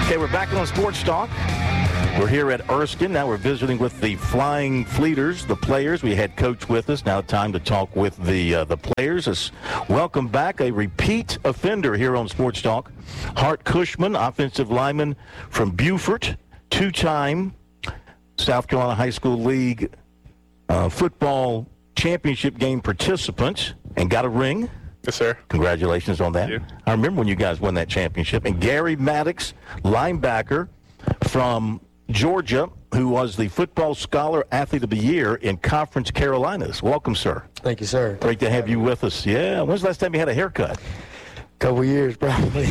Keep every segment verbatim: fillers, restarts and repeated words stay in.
Okay, we're back on Sports Talk. We're here at Erskine. Now we're visiting with the Flying Fleeters, the players. We had Coach with us. Now time to talk with the uh, the players. It's welcome back, a repeat offender here on Sports Talk. Hart Cushman, offensive lineman from Beaufort, two-time South Carolina High School League uh, football championship game participant, and got a ring. Yes, sir. Congratulations on that. Thank you. I remember when you guys won that championship. And Gary Maddox, linebacker from Georgia, who was the Football Scholar Athlete of the Year in Conference Carolinas. Welcome, sir. Thank you, sir. Great to have you with us. Yeah. When's the last time you had a haircut? Couple years, probably.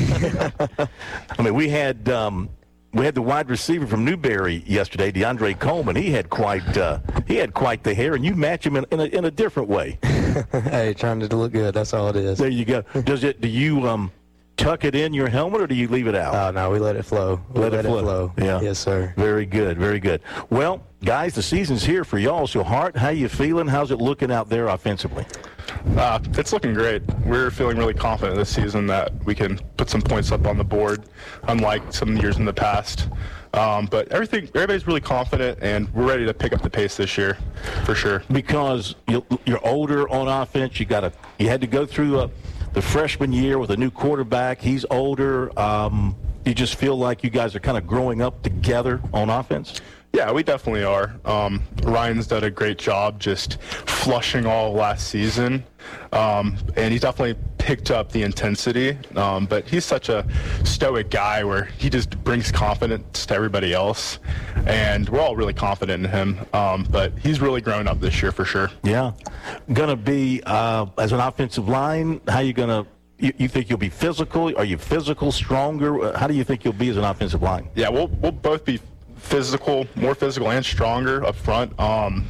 I mean, we had um, we had the wide receiver from Newberry yesterday, DeAndre Coleman. He had quite uh, he had quite the hair, and you match him in, in a in a different way. Hey, trying to look good. That's all it is. There you go. Does it? Do you um, tuck it in your helmet, or do you leave it out? Oh, no, we let it flow. We Let, let, it, flow. it flow. Yeah. Yes, sir. Very good. Very good. Well, guys, the season's here for y'all. So, Hart, how you feeling? How's it looking out there offensively? Uh, it's looking great. We're feeling really confident this season that we can put some points up on the board, unlike some years in the past. Um, but everything, everybody's really confident, and we're ready to pick up the pace this year, for sure. Because you- you're older on offense. You got to. You had to go through a, the freshman year with a new quarterback. He's older. Um, you just feel like you guys are kind of growing up together on offense? Yeah, we definitely are. Um, Ryan's done a great job just flushing all last season, um, and he's definitely picked up the intensity. Um, but he's such a stoic guy where he just brings confidence to everybody else, and we're all really confident in him. Um, but he's really grown up this year for sure. Yeah. Going to be, uh, as an offensive line, how you going to you, you think you'll be physical? Are you physical, stronger? How do you think you'll be as an offensive line? Yeah, we'll we'll both be physical, more physical and stronger up front. Um,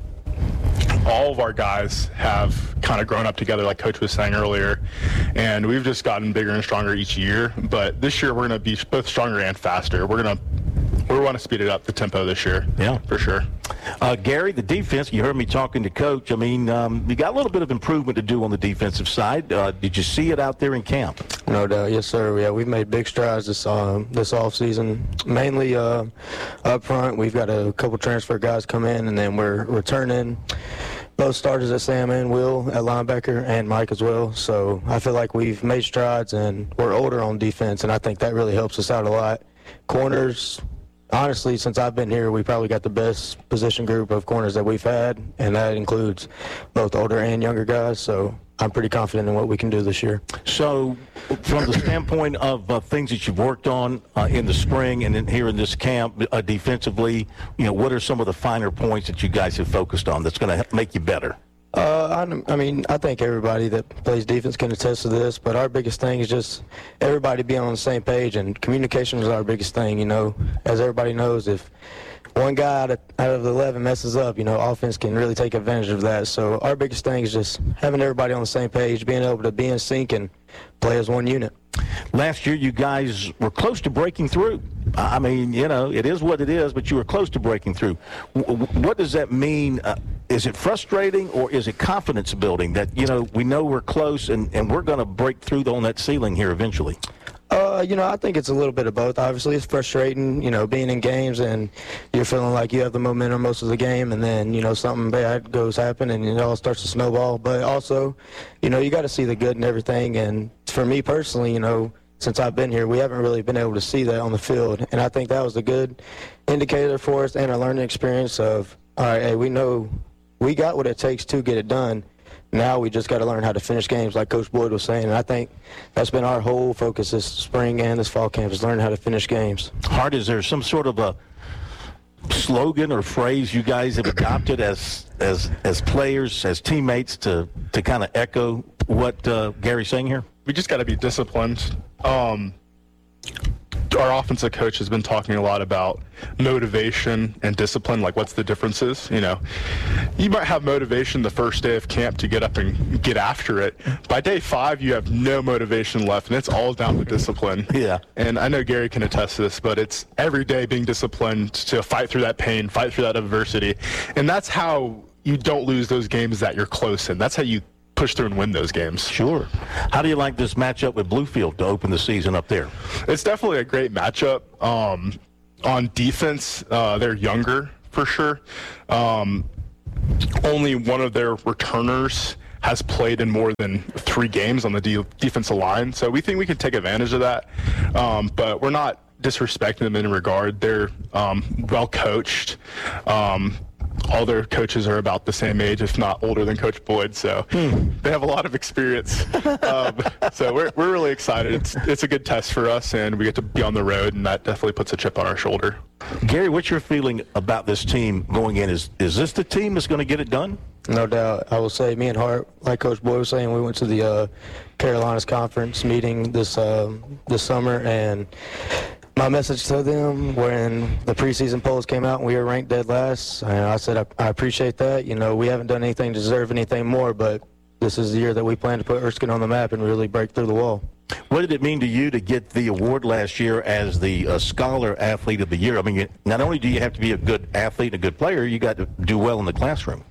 all of our guys have kind of grown up together, like Coach was saying earlier, and we've just gotten bigger and stronger each year. But this year we're going to be both stronger and faster. We're going to we want to speed it up, the tempo this year. Yeah, for sure. Uh, Gary, the defense, you heard me talking to Coach. I mean, um, you got a little bit of improvement to do on the defensive side. Uh, did you see it out there in camp? No doubt. Yes, sir. Yeah, we've made big strides this uh, this offseason, mainly uh, up front. We've got a couple transfer guys come in, and then we're returning both starters at Sam and Will at linebacker, and Mike as well. So I feel like we've made strides, and we're older on defense, and I think that really helps us out a lot. Corners, honestly, since I've been here, we probably got the best position group of corners that we've had, and that includes both older and younger guys. So I'm pretty confident in what we can do this year. So from the standpoint of uh, things that you've worked on uh, in the spring and in, here in this camp uh, defensively, you know, what are some of the finer points that you guys have focused on that's going to make you better? Uh, I, I mean, I think everybody that plays defense can attest to this, but our biggest thing is just everybody being on the same page, and communication is our biggest thing. You know, as everybody knows, if one guy out of, out of the eleven messes up, you know, offense can really take advantage of that. So our biggest thing is just having everybody on the same page, being able to be in sync and play as one unit. Last year, you guys were close to breaking through. I mean, you know, it is what it is, but you were close to breaking through. W- what does that mean? Uh, is it frustrating, or is it confidence building that, you know, we know we're close and, and we're going to break through on that ceiling here eventually? Uh, you know, I think it's a little bit of both. Obviously, it's frustrating, you know, being in games and you're feeling like you have the momentum most of the game, and then, you know, something bad goes happen and it all starts to snowball. But also, you know, you got to see the good in everything. And for me personally, you know, since I've been here, we haven't really been able to see that on the field. And I think that was a good indicator for us and a learning experience of, all right, hey, we know we got what it takes to get it done. Now we just got to learn how to finish games, like Coach Boyd was saying. And I think that's been our whole focus this spring and this fall camp, is learning how to finish games. Hart, is there some sort of a slogan or phrase you guys have adopted as as as players, as teammates, to, to kind of echo what uh, Gary's saying here? We just got to be disciplined. Um, our offensive coach has been talking a lot about motivation and discipline, like what's the differences. You know, you might have motivation the first day of camp to get up and get after it. By day five, you have no motivation left, and it's all down to discipline. Yeah. And I know Gary can attest to this, but it's every day being disciplined to fight through that pain, fight through that adversity. And that's how you don't lose those games that you're close in. That's how you push through and win those games. Sure. How do you like this matchup with Bluefield to open the season up there? It's definitely a great matchup. Um, on defense, uh, they're younger for sure. Um, only one of their returners has played in more than three games on the de- defensive line, so we think we can take advantage of that. Um, but we're not disrespecting them in regard. They're um, well coached. Um, all their coaches are about the same age, if not older than Coach Boyd, so hmm. they have a lot of experience. um, so we're we're really excited. It's it's a good test for us, and we get to be on the road, and that definitely puts a chip on our shoulder. Gary, what's your feeling about this team going in? Is is this the team that's going to get it done? No doubt. I will say, me and Hart, like Coach Boyd was saying, we went to the uh, Carolinas conference meeting this uh, this summer, and my message to them when the preseason polls came out and we were ranked dead last, and I said I, I appreciate that. You know, we haven't done anything to deserve anything more, but this is the year that we plan to put Erskine on the map and really break through the wall. What did it mean to you to get the award last year as the uh, Scholar Athlete of the Year? I mean, not only do you have to be a good athlete and a good player, you got to do well in the classroom.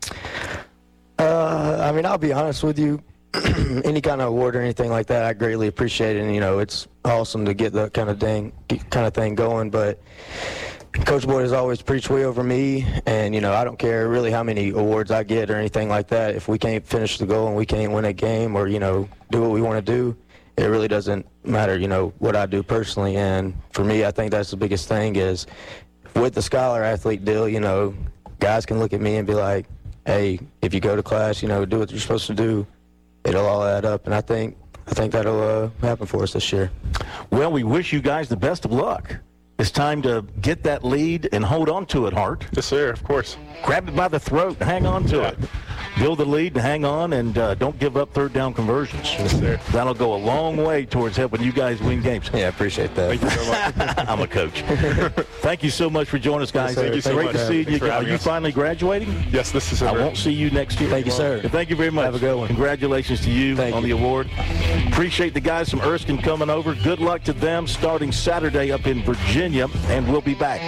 Uh, I mean, I'll be honest with you. Any kind of award or anything like that, I greatly appreciate it. And, you know, it's awesome to get that kind of thing, kind of thing going. But Coach Boyd has always preached way over me, and, you know, I don't care really how many awards I get or anything like that. If we can't finish the goal and we can't win a game or, you know, do what we want to do, it really doesn't matter, you know, what I do personally. And for me, I think that's the biggest thing is with the Scholar Athlete deal, you know, guys can look at me and be like, hey, if you go to class, you know, do what you're supposed to do, it'll all add up. And I think I think that'll uh, happen for us this year. Well, we wish you guys the best of luck. It's time to get that lead and hold on to it, Hart. Yes, sir, of course. Grab it by the throat and hang on to yeah. it. Build the lead and hang on, and uh, don't give up third down conversions. Yes, sir. That'll go a long way towards helping you guys win games. Yeah, I appreciate that. Thank you so much. I'm a coach. Thank you so much for joining us, guys. Yes, Thank you so Great much. to see Thanks you. for Are you us. finally graduating? Yes, this is I over. won't see you next year. Thank you, sir. Thank you very much. Have a good one. Congratulations to you Thank on you. the award. Appreciate the guys from Erskine coming over. Good luck to them starting Saturday up in Virginia, and we'll be back.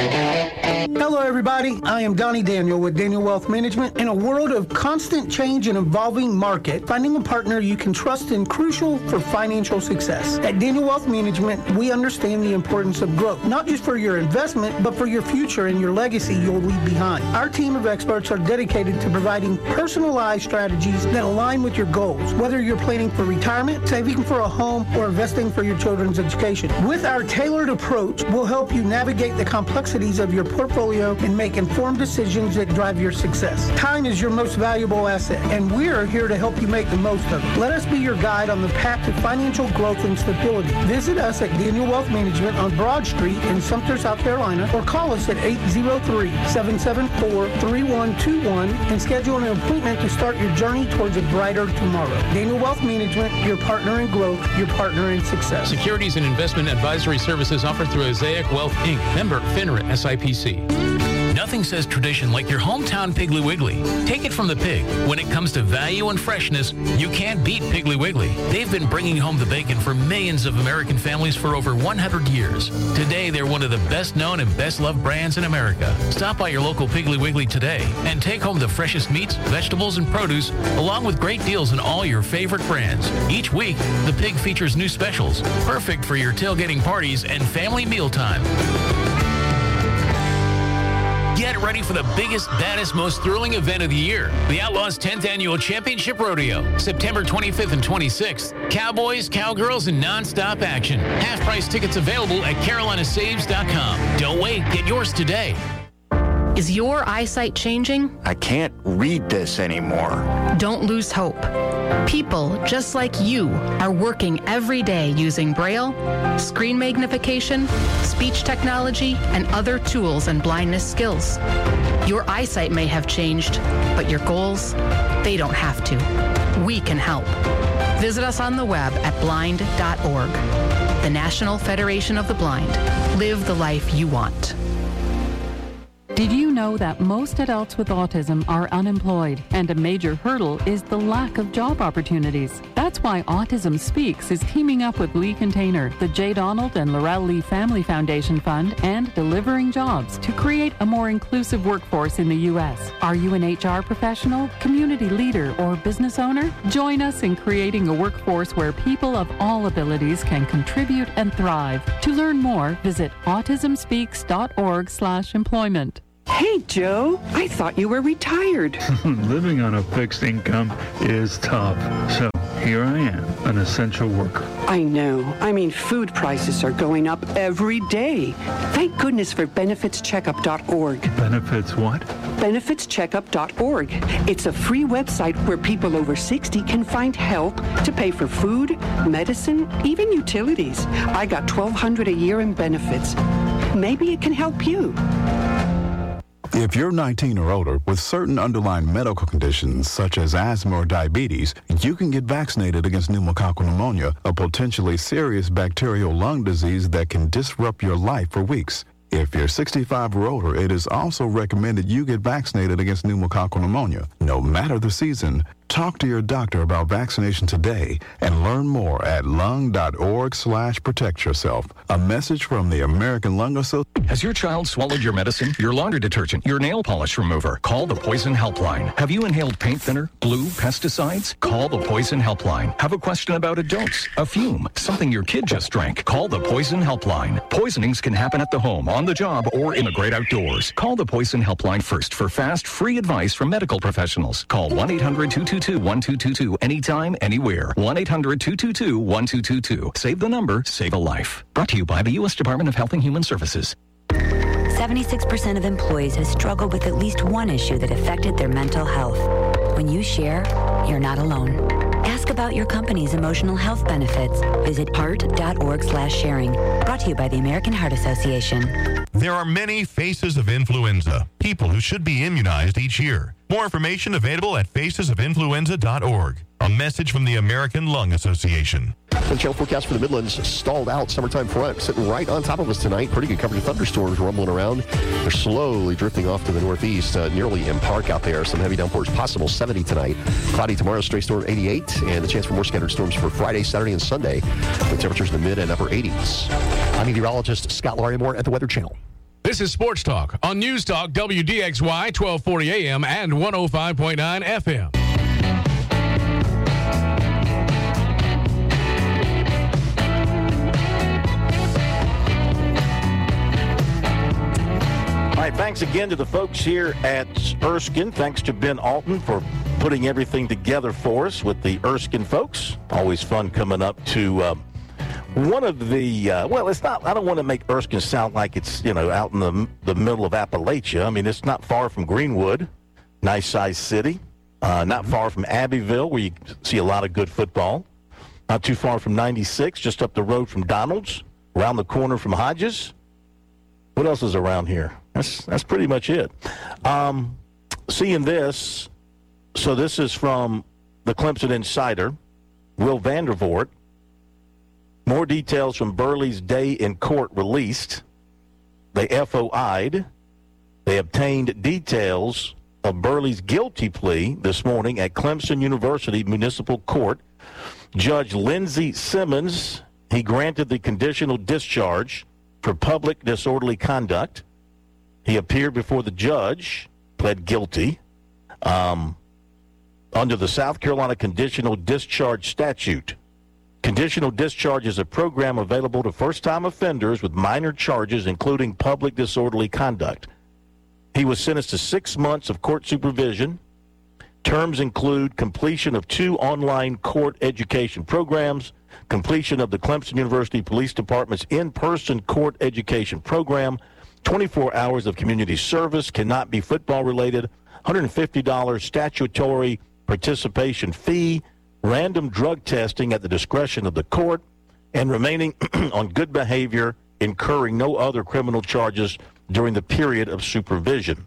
Hello, everybody. I am Donnie Daniel with Daniel Wealth Management. In a world of constant change and evolving market, finding a partner you can trust is crucial for financial success. At Daniel Wealth Management, we understand the importance of growth, not just for your investment, but for your future and your legacy you'll leave behind. Our team of experts are dedicated to providing personalized strategies that align with your goals, whether you're planning for retirement, saving for a home, or investing for your children's education. With our tailored approach, we'll help you navigate the complexities of your portfolio and make informed decisions that drive your success. Time is your most valuable asset, and we're here to help you make the most of it. Let us be your guide on the path to financial growth and stability. Visit us at Daniel Wealth Management on Broad Street in Sumter, South Carolina, or call us at eight zero three, seven seven four, three one two one and schedule an appointment to start your journey towards a brighter tomorrow. Daniel Wealth Management, your partner in growth, your partner in success. Securities and investment advisory services offered through Azaic Wealth, Incorporated. Member FINRA S I P C. Nothing says tradition like your hometown Piggly Wiggly. Take it from the pig. When it comes to value and freshness, you can't beat Piggly Wiggly. They've been bringing home the bacon for millions of American families for over one hundred years. Today, they're one of the best known and best loved brands in America. Stop by your local Piggly Wiggly today and take home the freshest meats, vegetables, and produce, along with great deals on all your favorite brands. Each week, the pig features new specials, perfect for your tailgating parties and family mealtime. Get ready for the biggest, baddest, most thrilling event of the year. The Outlaws' tenth Annual Championship Rodeo. September twenty-fifth and twenty-sixth. Cowboys, cowgirls, and non-stop action. Half-price tickets available at carolina saves dot com. Don't wait. Get yours today. Is your eyesight changing? I can't read this anymore. Don't lose hope. People just like you are working every day using Braille, screen magnification, speech technology, and other tools and blindness skills. Your eyesight may have changed, but your goals, they don't have to. We can help. Visit us on the web at blind dot org. The National Federation of the Blind. Live the life you want. Did you know that most adults with autism are unemployed, and a major hurdle is the lack of job opportunities? That's why Autism Speaks is teaming up with Lee Container, the J. Donald and Laurel Lee Family Foundation Fund, and Delivering Jobs to create a more inclusive workforce in the U S. Are you an H R professional, community leader, or business owner? Join us in creating a workforce where people of all abilities can contribute and thrive. To learn more, visit autism speaks dot org slash employment. Hey, Joe, I thought you were retired. Living on a fixed income is tough. So here I am, an essential worker. I know. I mean, food prices are going up every day. Thank goodness for benefits checkup dot org. Benefits what? benefits checkup dot org. It's a free website where people over sixty can find help to pay for food, medicine, even utilities. I got twelve hundred dollars a year in benefits. Maybe it can help you. If you're nineteen or older with certain underlying medical conditions such as asthma or diabetes, you can get vaccinated against pneumococcal pneumonia, a potentially serious bacterial lung disease that can disrupt your life for weeks. If you're sixty-five or older, it is also recommended you get vaccinated against pneumococcal pneumonia, no matter the season. Talk to your doctor about vaccination today and learn more at lung dot org slash protect yourself. A message from the American Lung Association. Has your child swallowed your medicine, your laundry detergent, your nail polish remover? Call the Poison Helpline. Have you inhaled paint thinner, glue, pesticides? Call the Poison Helpline. Have a question about a dose, a fume, something your kid just drank? Call the Poison Helpline. Poisonings can happen at the home, on the job, or in the great outdoors. Call the Poison Helpline first for fast, free advice from medical professionals. Call one eight hundred two two two one two two two anytime, anywhere. one eight hundred two two two one two two two. Save the number, save a life. Brought to you by the U S Department of Health and Human Services. seventy-six percent of employees have struggled with at least one issue that affected their mental health. When you share, you're not alone. Ask about your company's emotional health benefits. Visit heart dot org slash sharing. Brought to you by the American Heart Association. There are many faces of influenza, people who should be immunized each year. More information available at faces of influenza dot org. A message from the American Lung Association. The channel forecast for the Midlands stalled out. Summertime front sitting right on top of us tonight. Pretty good coverage of thunderstorms rumbling around. They're slowly drifting off to the northeast, uh, nearly in Park out there. Some heavy downpours possible, seventy tonight. Cloudy tomorrow, stray storm eighty-eight, and the chance for more scattered storms for Friday, Saturday, and Sunday. With temperatures in the mid and upper eighties. I'm meteorologist Scott Larimore at the Weather Channel. This is Sports Talk on News Talk W D X Y twelve forty A M and one oh five point nine F M. All right, thanks again to the folks here at Erskine. Thanks to Ben Alton for putting everything together for us with the Erskine folks. Always fun coming up to um, one of the, uh, well, it's not, I don't want to make Erskine sound like it's, you know, out in the, the middle of Appalachia. I mean, it's not far from Greenwood, nice-sized city. Uh, not far from Abbeville, where you see a lot of good football. Not too far from ninety-six, just up the road from Donald's, around the corner from Hodges. What else is around here? That's that's pretty much it. Um, seeing this, so this is from the Clemson Insider, Will Vandervoort. More details from Burley's day in court released. They F O I'd. They obtained details of Burley's guilty plea this morning at Clemson University Municipal Court. Judge Lindsey Simmons, he granted the conditional discharge for public disorderly conduct. He appeared before the judge, pled guilty, um, under the South Carolina Conditional Discharge Statute. Conditional discharge is a program available to first-time offenders with minor charges, including public disorderly conduct. He was sentenced to six months of court supervision. Terms include completion of two online court education programs, completion of the Clemson University Police Department's in-person court education program, twenty-four hours of community service, cannot be football-related, one hundred fifty dollars statutory participation fee, random drug testing at the discretion of the court, and remaining on good behavior, incurring no other criminal charges during the period of supervision.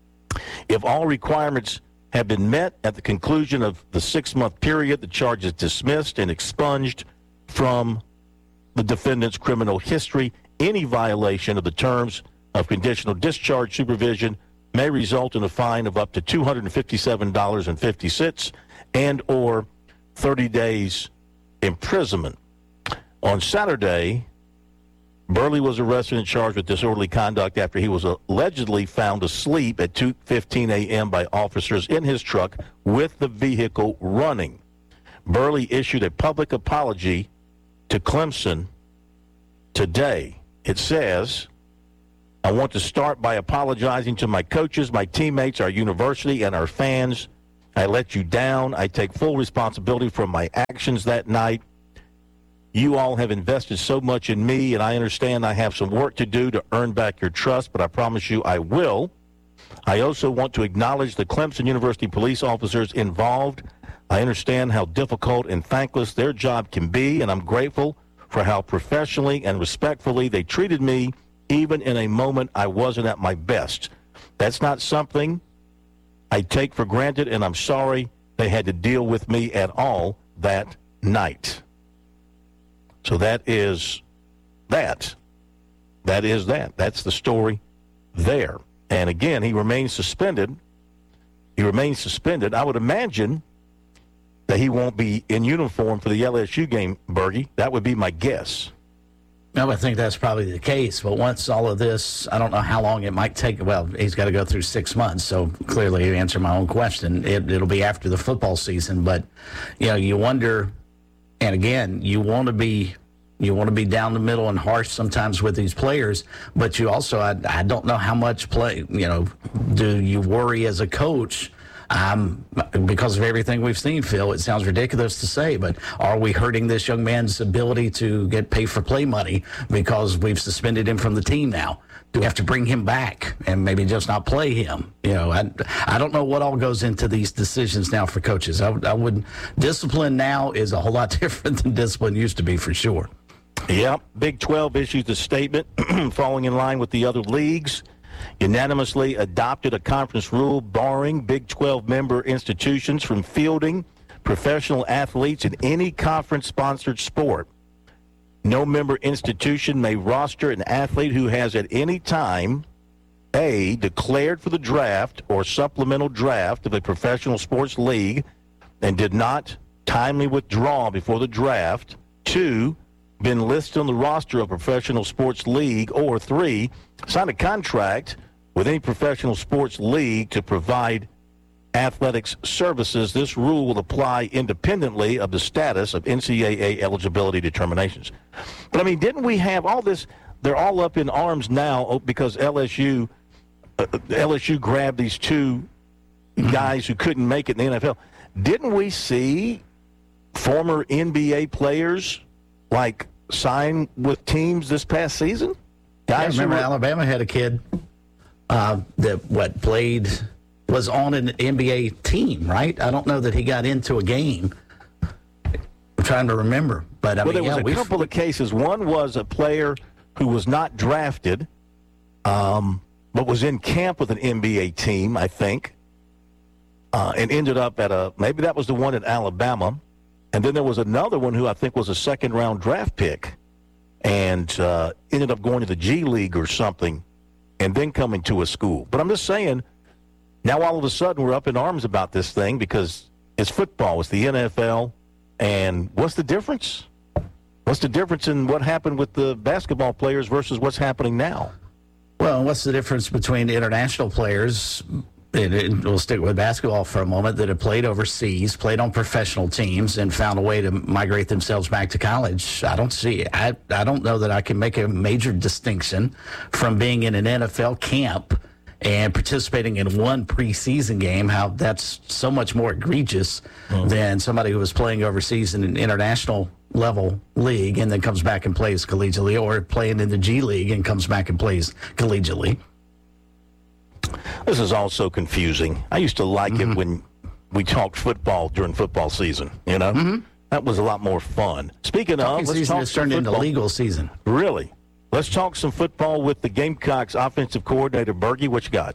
If all requirements have been met at the conclusion of the six-month period, the charge is dismissed and expunged from the defendant's criminal history. Any violation of the terms of conditional discharge supervision may result in a fine of up to two hundred fifty-seven dollars and fifty cents and or thirty days imprisonment. On Saturday, Burley was arrested and charged with disorderly conduct after he was allegedly found asleep at two fifteen a.m. by officers in his truck with the vehicle running. Burley issued a public apology to Clemson today. It says, I want to start by apologizing to my coaches, my teammates, our university, and our fans. I let you down. I take full responsibility for my actions that night. You all have invested so much in me, and I understand I have some work to do to earn back your trust, but I promise you I will. I also want to acknowledge the Clemson University police officers involved. I understand how difficult and thankless their job can be, and I'm grateful for how professionally and respectfully they treated me, even in a moment I wasn't at my best. That's not something I take for granted, and I'm sorry they had to deal with me at all that night. So that is that. That is that. That's the story there. And again, he remains suspended. He remains suspended. I would imagine that he won't be in uniform for the L S U game, Bergie. That would be my guess. No, I think that's probably the case. But once all of this, I don't know how long it might take. Well, he's got to go through six months. So clearly, to answer my own question, it, it'll be after the football season. But, you know, you wonder, and again, you want to be you want to be down the middle and harsh sometimes with these players. But you also, I, I don't know how much play, you know, do you worry as a coach? Um, because of everything we've seen, Phil, it sounds ridiculous to say, but are we hurting this young man's ability to get pay-for-play money because we've suspended him from the team now? Do we have to bring him back and maybe just not play him? You know, I, I don't know what all goes into these decisions now for coaches. I, I would discipline now is a whole lot different than discipline used to be, for sure. Yeah, Big twelve issued a statement falling in line with the other leagues. Unanimously adopted a conference rule barring Big twelve member institutions from fielding professional athletes in any conference-sponsored sport. No member institution may roster an athlete who has at any time, A, declared for the draft or supplemental draft of a professional sports league and did not timely withdraw before the draft, two, been listed on the roster of a professional sports league, or three, signed a contract with any professional sports league to provide athletics services. This rule will apply independently of the status of N C double A eligibility determinations. But, I mean, didn't we have all this? They're all up in arms now because L S U uh, L S U grabbed these two guys who couldn't make it in the N F L. Didn't we see former N B A players, like, sign with teams this past season? Guys, yeah, remember were, Alabama had a kid uh, that what played was on an N B A team, right? I don't know that he got into a game. I'm trying to remember, but I well, mean, there was yeah, a couple of cases. One was a player who was not drafted, um, but was in camp with an N B A team, I think, uh, and ended up at a maybe that was the one in Alabama. And then there was another one who I think was a second-round draft pick and uh, ended up going to the G League or something and then coming to a school. But I'm just saying, now all of a sudden we're up in arms about this thing because it's football. It's the N F L. And what's the difference? What's the difference in what happened with the basketball players versus what's happening now? Well, what's the difference between international players? And we'll stick with basketball for a moment, that have played overseas, played on professional teams, and found a way to migrate themselves back to college. I don't see, I, I don't know that I can make a major distinction from being in an N F L camp and participating in one preseason game, how that's so much more egregious mm-hmm. than somebody who was playing overseas in an international level league and then comes back and plays collegiately, or playing in the G League and comes back and plays collegiately. This is all so confusing. I used to like mm-hmm. it when we talked football during football season, you know? Mm-hmm. That was a lot more fun. Speaking Talking of, let's season talk has some turned football. into legal season. Really? Let's talk some football with the Gamecocks offensive coordinator, Bergie. What you got?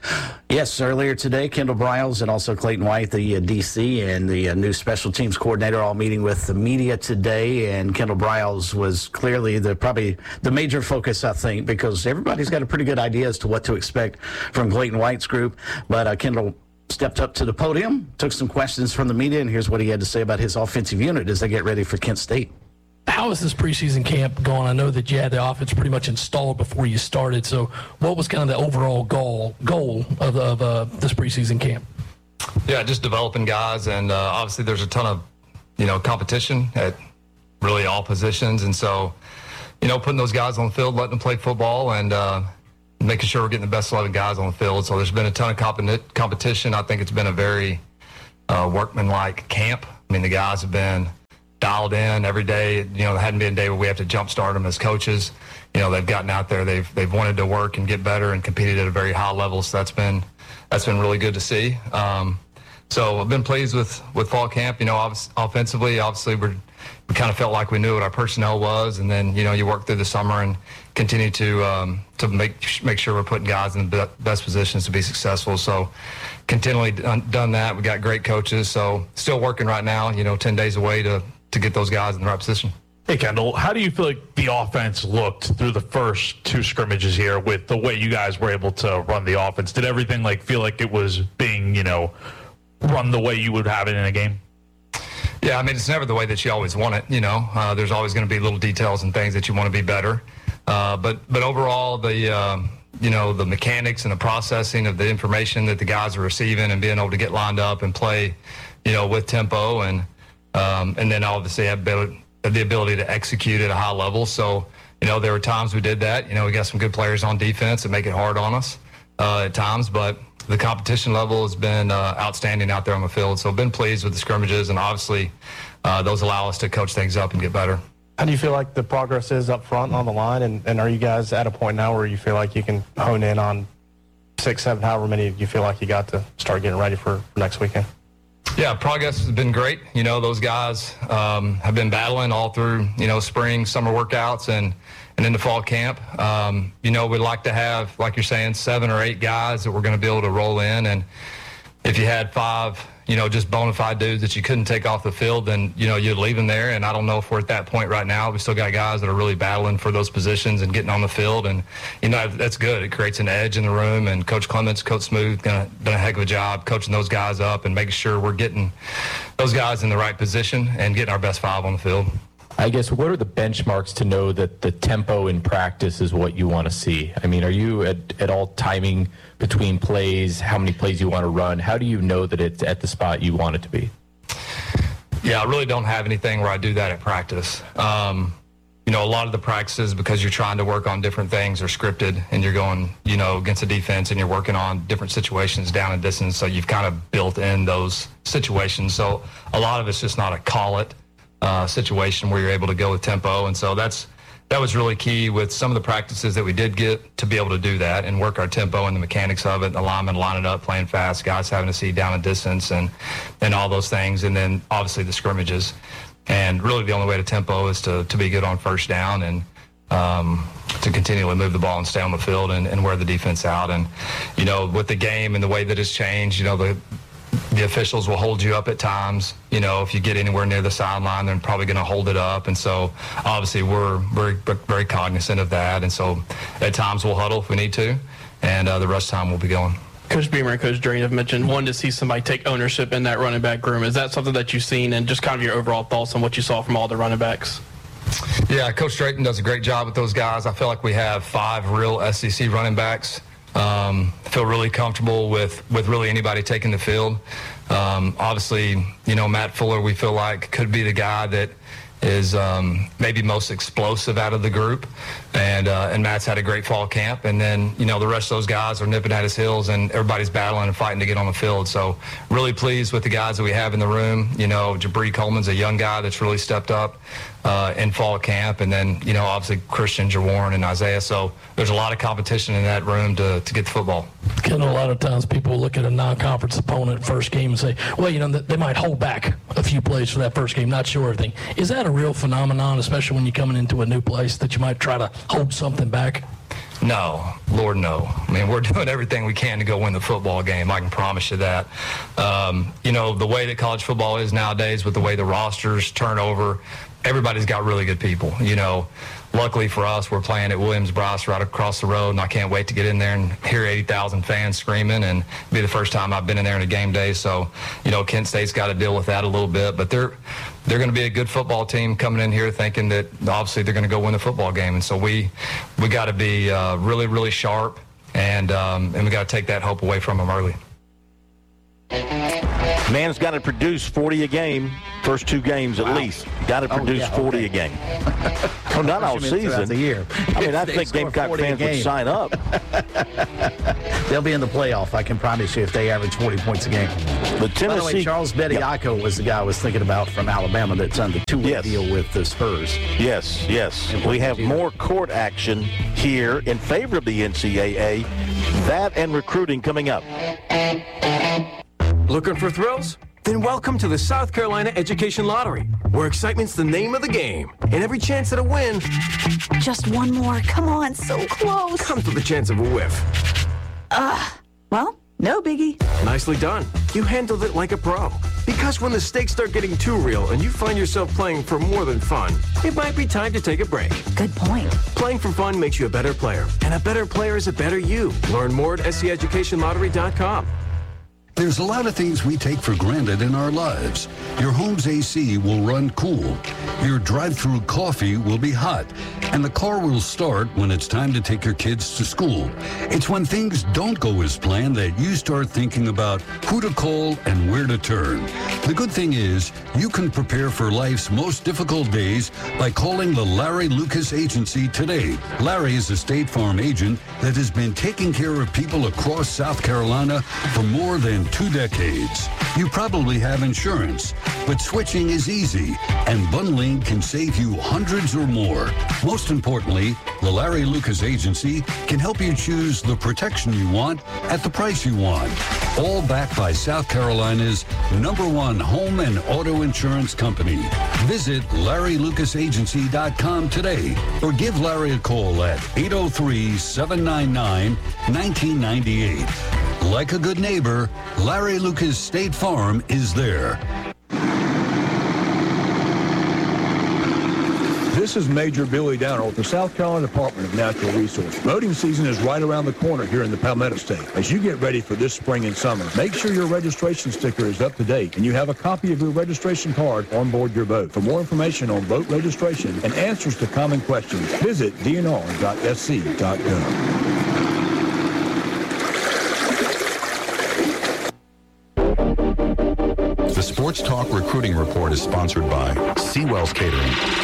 Yes, earlier today, Kendall Briles and also Clayton White, the uh, D C, and the uh, new special teams coordinator, all meeting with the media today. And Kendall Briles was clearly the probably the major focus, I think, because everybody's got a pretty good idea as to what to expect from Clayton White's group. But uh, Kendall stepped up to the podium, took some questions from the media, and here's what he had to say about his offensive unit as they get ready for Kent State. How is this preseason camp going? I know that you had the offense pretty much installed before you started. So what was kind of the overall goal goal of, of uh, this preseason camp? Yeah, just developing guys. And uh, obviously there's a ton of, you know, competition at really all positions. And so, you know, putting those guys on the field, letting them play football, and uh, making sure we're getting the best eleven guys on the field. So there's been a ton of comp- competition. I think it's been a very uh, workmanlike camp. I mean, the guys have been dialed in every day. You know, there hadn't been a day where we have to jumpstart them as coaches. You know, they've gotten out there, they've they've wanted to work and get better and competed at a very high level. So that's been that's been really good to see. Um, so I've been pleased with, with fall camp. You know, obviously, offensively, obviously we're, we kind of felt like we knew what our personnel was, and then you know you work through the summer and continue to um, to make make sure we're putting guys in the best positions to be successful. So continually done, done that. We got great coaches. So still working right now. You know, ten days away to. to get those guys in the right position. Hey, Kendall, how do you feel like the offense looked through the first two scrimmages here with the way you guys were able to run the offense? Did everything like feel like it was being, you know, run the way you would have it in a game? Yeah, I mean, it's never the way that you always want it, you know. Uh, there's always going to be little details and things that you want to be better. Uh, but but overall, the, um, you know, the mechanics and the processing of the information that the guys are receiving and being able to get lined up and play, you know, with tempo and, Um, and then obviously have the ability to execute at a high level. So, you know, there were times we did that. You know, we got some good players on defense that make it hard on us uh, at times. But the competition level has been uh, outstanding out there on the field. So I've been pleased with the scrimmages. And obviously, uh, those allow us to coach things up and get better. How do you feel like the progress is up front on the line? And, and are you guys at a point now where you feel like you can hone in on six, seven, however many you feel like you got to start getting ready for next weekend? Yeah, progress has been great. You know, those guys um, have been battling all through, you know, spring, summer workouts and, and into fall camp. Um, you know, we'd like to have, like you're saying, seven or eight guys that we're going to be able to roll in. And if you had five, you know, just bona fide dudes that you couldn't take off the field, then, you know, you'd leave them there. And I don't know if we're at that point right now. We still got guys that are really battling for those positions and getting on the field. And, you know, that's good. It creates an edge in the room. And Coach Clements, Coach Smooth, done a heck of a job coaching those guys up and making sure we're getting those guys in the right position and getting our best five on the field. I guess, what are the benchmarks to know that the tempo in practice is what you want to see? I mean, are you at, at all timing between plays, how many plays you want to run? How do you know that it's at the spot you want it to be? Yeah, I really don't have anything where I do that at practice. Um, you know, a lot of the practices, because you're trying to work on different things, are scripted, and you're going, you know, against a defense, and you're working on different situations down and distance, so you've kind of built in those situations. So a lot of it's just not a call it uh, situation where you're able to go with tempo, and so that's that was really key with some of the practices that we did get to be able to do that and work our tempo and the mechanics of it, the linemen lining up, playing fast, guys having to see down and distance and, and all those things, and then obviously the scrimmages. And really the only way to tempo is to, to be good on first down and um, to continually move the ball and stay on the field and, and wear the defense out. And, you know, with the game and the way that it's changed, you know, the the officials will hold you up at times. You know, if you get anywhere near the sideline, they're probably going to hold it up. And so obviously we're very, very cognizant of that. And so at times we'll huddle if we need to, and uh, the rest of the time we'll be going. Coach Beamer and Coach Drain have mentioned wanting to see somebody take ownership in that running back room. Is that something that you've seen, and just kind of your overall thoughts on what you saw from all the running backs? Yeah, Coach Drayton does a great job with those guys. I feel like we have five real S E C running backs. Um, feel really comfortable with, with really anybody taking the field. Um, obviously, you know, Matt Fuller, we feel like could be the guy that is um, maybe most explosive out of the group. And uh, and Matt's had a great fall camp. And then, you know, the rest of those guys are nipping at his heels, and everybody's battling and fighting to get on the field. So really pleased with the guys that we have in the room. You know, Jabri Coleman's a young guy that's really stepped up uh, in fall camp. And then, you know, obviously Christian, Jawarn, and Isaiah. So there's a lot of competition in that room to, to get the football. You know, a lot of times people look at a non-conference opponent first game and say, well, you know, they might hold back a few plays for that first game, not sure everything. Is that a real phenomenon, especially when you're coming into a new place, that you might try to hold something back? No, Lord, no. I mean, we're doing everything we can to go win the football game. I can promise you that. Um, you know, the way that college football is nowadays with the way the rosters turn over, everybody's got really good people. You know, luckily for us, we're playing at Williams-Brice right across the road, and I can't wait to get in there and hear eighty thousand fans screaming, and it'll be the first time I've been in there in a game day. So, you know, Kent State's got to deal with that a little bit, but they're they're going to be a good football team coming in here thinking that obviously they're going to go win the football game, and so we we got to be uh, really, really sharp, and um, and we got to take that hope away from them early. Man's got to produce forty a game, first two games at wow. least. Got to produce oh, yeah, forty okay. a game. Well, not all season. The year. I mean, I think Gamecock fans would sign up. They'll be in the playoff, I can promise you, if they average forty points a game. The Tennessee, By the way, Charles Bediako yep. was the guy I was thinking about from Alabama that's on the two-way yes. deal with the Spurs. Yes, yes. We have more court action here in favor of the N C double A. That and recruiting coming up. Looking for thrills? Then welcome to the South Carolina Education Lottery, where excitement's the name of the game. And every chance at a win... Just one more. Come on, so close. Comes with a chance of a whiff. Ugh. Well, no biggie. Nicely done. You handled it like a pro. Because when the stakes start getting too real and you find yourself playing for more than fun, it might be time to take a break. Good point. Playing for fun makes you a better player. And a better player is a better you. Learn more at S C education lottery dot com. There's a lot of things we take for granted in our lives. Your home's A C will run cool. Your drive-through coffee will be hot. And the car will start when it's time to take your kids to school. It's when things don't go as planned that you start thinking about who to call and where to turn. The good thing is, you can prepare for life's most difficult days by calling the Larry Lucas Agency today. Larry is a State Farm agent that has been taking care of people across South Carolina for more than two decades. You probably have insurance, but switching is easy, and bundling can save you hundreds or more. Most importantly, the Larry Lucas Agency can help you choose the protection you want at the price you want. All backed by South Carolina's number one home and auto insurance company. Visit larry lucas agency dot com today or give Larry a call at eight oh three, seven nine nine, one nine nine eight. Like a good neighbor, Larry Lucas State Farm is there. This is Major Billy Downer with the South Carolina Department of Natural Resources. Voting season is right around the corner here in the Palmetto State. As you get ready for this spring and summer, make sure your registration sticker is up to date and you have a copy of your registration card on board your vote. For more information on vote registration and answers to common questions, visit d n r dot s c dot gov. The Sports Talk Recruiting Report is sponsored by Seawells Catering.